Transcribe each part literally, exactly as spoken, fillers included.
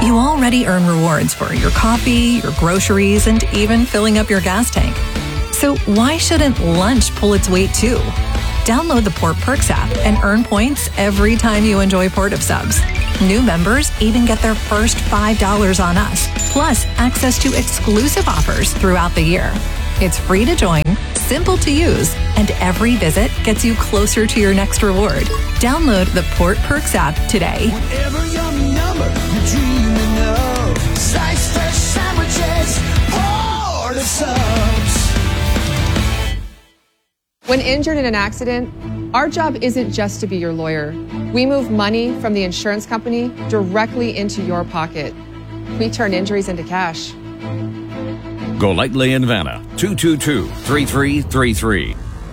You already earn rewards for your coffee, your groceries, and even filling up your gas tank. So why shouldn't lunch pull its weight too? Download the Port Perks app and earn points every time you enjoy Portive subs. New members even get their first five dollars on us, plus access to exclusive offers throughout the year. It's free to join, simple to use, and every visit gets you closer to your next reward. Download the Port Perks app today. Whatever your number, you're dreaming of. Slice fresh sandwiches, Portive subs. When injured in an accident, our job isn't just to be your lawyer. We move money from the insurance company directly into your pocket. We turn injuries into cash. Golightly and Vanna, two two two, three three three three.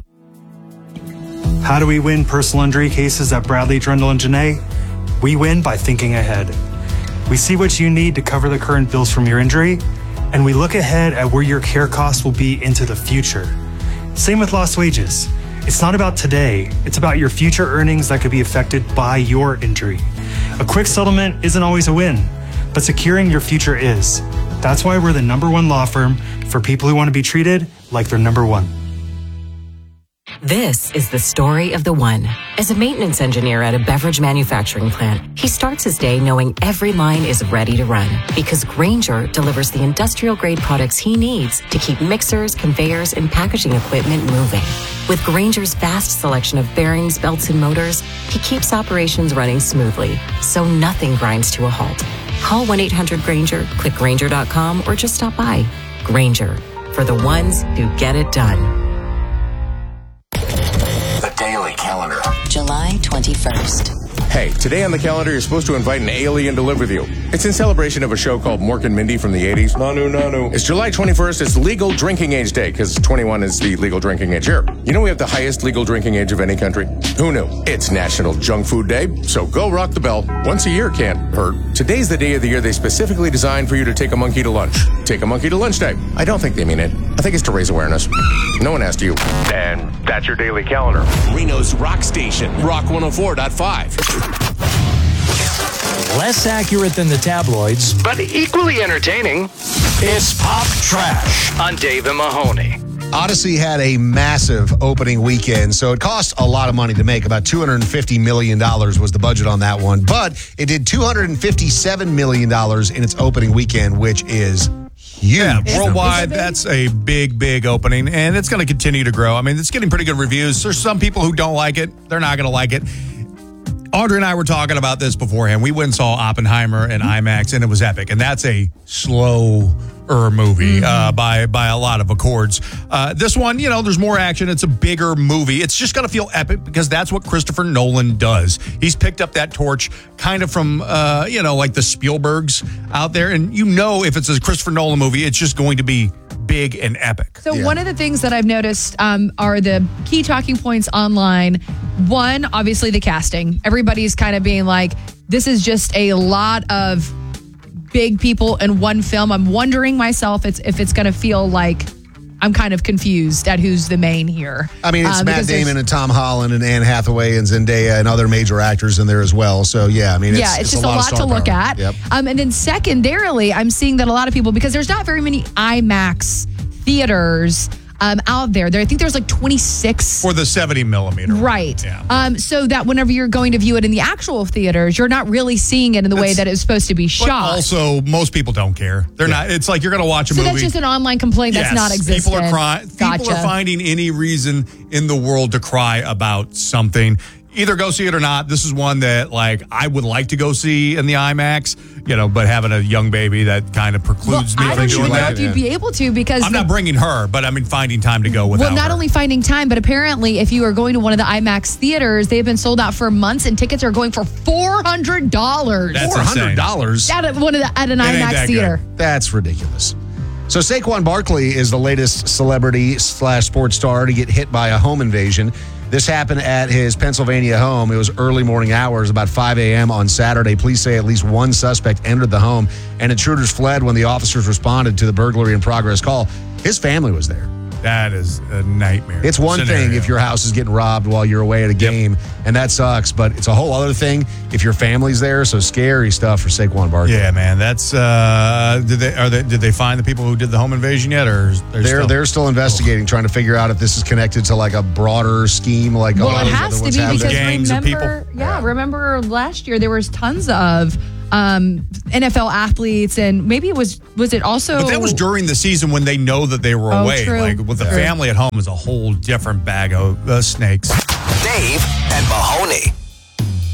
How do we win personal injury cases at Bradley, Drendel, and Janae? We win by thinking ahead. We see what you need to cover the current bills from your injury, and we look ahead at where your care costs will be into the future. Same with lost wages. It's not about today, it's about your future earnings that could be affected by your injury. A quick settlement isn't always a win, but securing your future is. That's why we're the number one law firm for people who want to be treated like they're number one. This is the story of the one. As a maintenance engineer at a beverage manufacturing plant, he starts his day knowing every line is ready to run because Grainger delivers the industrial-grade products he needs to keep mixers, conveyors, and packaging equipment moving. With Grainger's vast selection of bearings, belts, and motors, he keeps operations running smoothly, so nothing grinds to a halt. Call one eight hundred Grainger, click Grainger dot com, or just stop by. Grainger, for the ones who get it done. The Daily Calendar. July twenty-first. Hey, today on the calendar, you're supposed to invite an alien to live with you. It's in celebration of a show called Mork and Mindy from the eighties. Nanu, nanu. It's July twenty-first. It's legal drinking age day, because twenty-one is the legal drinking age here. You know we have the highest legal drinking age of any country? Who knew? It's National Junk Food Day, so go rock the bell. Once a year can't hurt. Today's the day of the year they specifically designed for you to take a monkey to lunch. Take a monkey to lunch day. I don't think they mean it. I think it's to raise awareness. No one asked you. And that's your daily calendar. Reno's Rock Station, Rock one oh four point five. Less accurate than the tabloids, but equally entertaining. It's Pop Trash on Dave and Mahoney. Odyssey had a massive opening weekend, so it cost a lot of money to make. About two hundred fifty million dollars was the budget on that one, but it did two hundred fifty-seven million dollars in its opening weekend, which is huge. Yeah, worldwide, that's a big, big opening, and it's going to continue to grow. I mean, it's getting pretty good reviews. There's some people who don't like it. They're not going to like it. Audrey and I were talking about this beforehand. We went and saw Oppenheimer in IMAX, and it was epic. And that's a slower movie uh, by by a lot of accords. Uh, this one, you know, there's more action. It's a bigger movie. It's just going to feel epic because that's what Christopher Nolan does. He's picked up that torch kind of from, uh, you know, like the Spielbergs out there. And you know if it's a Christopher Nolan movie, it's just going to be big and epic. So yeah. one of the things that I've noticed um, are the key talking points online. One, obviously the casting. Everybody's kind of being like, this is just a lot of big people in one film. I'm wondering myself it's, if it's going to feel like I'm kind of confused at who's the main here. I mean, it's uh, Matt Damon and Tom Holland and Anne Hathaway and Zendaya and other major actors in there as well. So, yeah, I mean, it's, yeah, it's, it's just a a lot, lot of to look power. at. Yep. Um, and then secondarily, I'm seeing that a lot of people, because there's not very many IMAX theaters um, out there. There, I think there's like twenty-six. For the seventy millimeter. Right. Yeah. Um, so that whenever you're going to view it in the actual theaters, you're not really seeing it in the way that it's supposed to be shot. But also, most people don't care. They're yeah. not. It's like you're going to watch a so movie. So that's just an online complaint that's yes, not existent. People are crying. Gotcha. People are finding any reason in the world to cry about something. Either go see it or not. This is one that, like, I would like to go see in the IMAX, you know, but having a young baby that kind of precludes well, me I from don't doing even know that. if you'd be able to because I'm the, not bringing her, but I mean finding time to go without Well, not her. only finding time, but apparently if you are going to one of the IMAX theaters, they've been sold out for months and tickets are going for four hundred dollars. That's four hundred dollars? At, a, one of the, at an That ain't IMAX that theater. good. That's ridiculous. So Saquon Barkley is the latest celebrity slash sports star to get hit by a home invasion. This happened at his Pennsylvania home. It was early morning hours, about five a.m. on Saturday. Police say at least one suspect entered the home, and intruders fled when the officers responded to the burglary in progress call. His family was there. That is a nightmare. It's one scenario. thing if your house is getting robbed while you're away at a game, yep. and that sucks, but it's a whole other thing if your family's there, so scary stuff for Saquon Barkley. Yeah, man. That's, uh, did they, are they, did they find the people who did the home invasion yet, or they're they're still, they're still investigating, oh. trying to figure out if this is connected to like a broader scheme, like well, all it those has other to ones be have. because remember, yeah, yeah, remember last year there was tons of um, N F L athletes, and maybe it was was it also? But that was during the season when they know that they were oh, away. True. Like with the true. family at home is a whole different bag of uh, snakes. Dave and Mahoney.